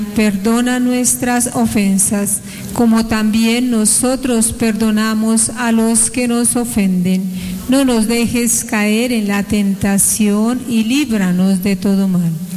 perdona nuestras ofensas, como también nosotros perdonamos a los que nos ofenden. No nos dejes caer en la tentación y líbranos de todo mal.